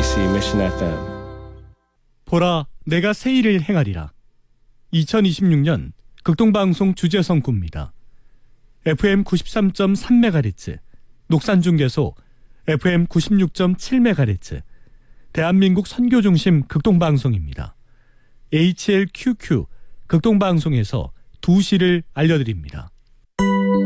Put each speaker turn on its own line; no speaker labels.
KBC Mission FM.
보라, 내가 새 일을 행하리라. 2026년 극동방송 주제선구입니다. FM 93.3MHz, 녹산중계소 FM 96.7MHz, 대한민국 선교중심 극동방송입니다. HLQQ 극동방송에서 2시를 알려드립니다.